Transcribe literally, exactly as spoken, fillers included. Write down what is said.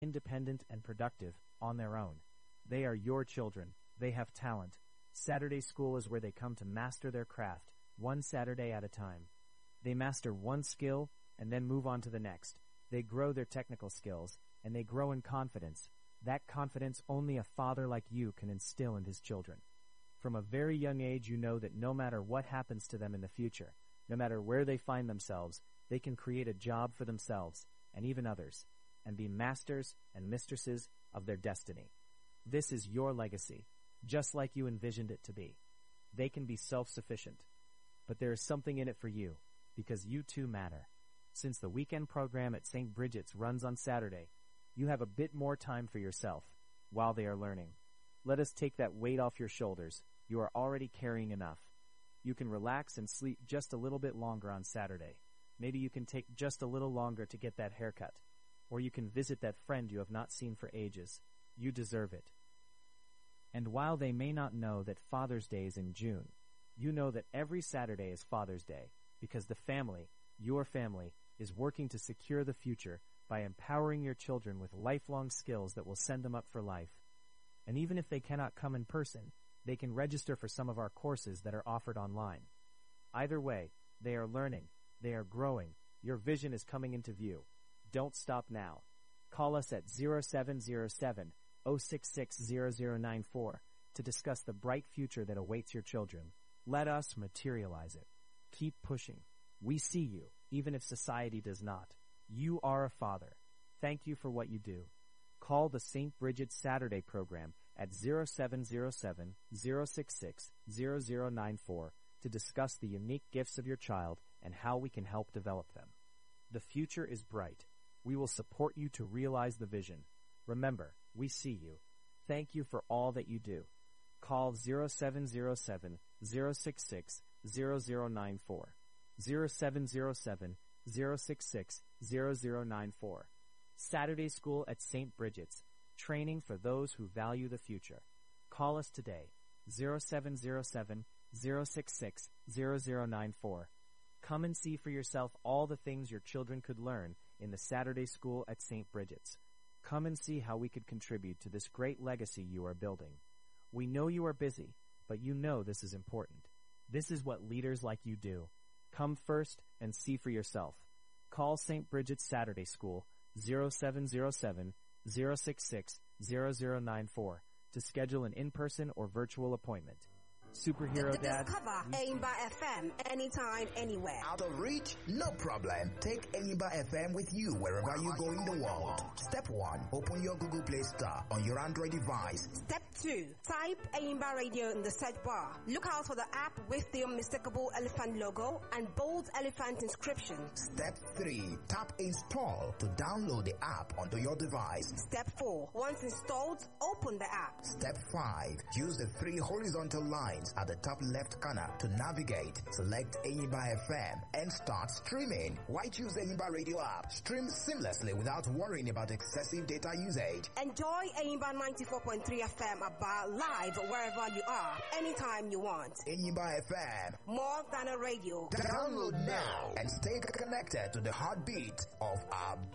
independent and productive on their own. They are your children. They have talent. Saturday school is where they come to master their craft, one Saturday at a time. They master one skill and then move on to the next. They grow their technical skills, and they grow in confidence. That confidence only a father like you can instill in his children. From a very young age, you know that no matter what happens to them in the future, no matter where they find themselves, they can create a job for themselves and even others, and be masters and mistresses of their destiny. This is your legacy, just like you envisioned it to be. They can be self-sufficient, but there is something in it for you, because you too matter. Since the weekend program at Saint Bridget's runs on Saturday, you have a bit more time for yourself while they are learning. Let us take that weight off your shoulders. You are already carrying enough. You can relax and sleep just a little bit longer on Saturday. Maybe you can take just a little longer to get that haircut. Or you can visit that friend you have not seen for ages. You deserve it. And while they may not know that Father's Day is in June, you know that every Saturday is Father's Day, because the family, your family, is working to secure the future by empowering your children with lifelong skills that will send them up for life. And even if they cannot come in person, they can register for some of our courses that are offered online. Either way, they are learning, they are growing, your vision is coming into view. Don't stop now. Call us at zero seven zero seven, zero six six, zero zero nine four to discuss the bright future that awaits your children. Let us materialize it. Keep pushing. We see you, even if society does not. You are a father. Thank you for what you do. Call the Saint Bridget Saturday program at zero seven zero seven, zero six six, zero zero nine four to discuss the unique gifts of your child and how we can help develop them. The future is bright. We will support you to realize the vision. Remember, we see you. Thank you for all that you do. Call zero seven zero seven, zero six six, zero zero nine four, zero seven zero seven, zero six six, zero zero nine four. Saturday School at Saint Bridget's, training for those who value the future. Call us today, zero seven zero seven, zero six six, zero zero nine four. Come and see for yourself all the things your children could learn in the Saturday School at Saint Bridget's. Come and see how we could contribute to this great legacy you are building. We know you are busy, but you know this is important. This is what leaders like you do. Come first and see for yourself. Call Saint Bridget's Saturday School zero seven zero seven, zero six six, zero zero nine four to schedule an in-person or virtual appointment. Superhero Dad. Discover Aimba F M anytime, anywhere. Out of reach? No problem. Take Aimba F M with you wherever you go in the world. Step one, open your Google Play Store on your Android device. Step two, type Aimba Radio in the search bar. Look out for the app with the unmistakable elephant logo and bold elephant inscription. Step three, tap install to download the app onto your device. Step four, once installed, open the app. Step five, use the three horizontal lines at the top left corner to navigate. Select Aimba F M and start streaming. Why choose the Aimba Radio app? Stream seamlessly without worrying about excessive data usage. Enjoy Aimba ninety-four point three F M about live wherever you are, anytime you want. Aimba F M, more than a radio. Download now and stay connected to the heartbeat of our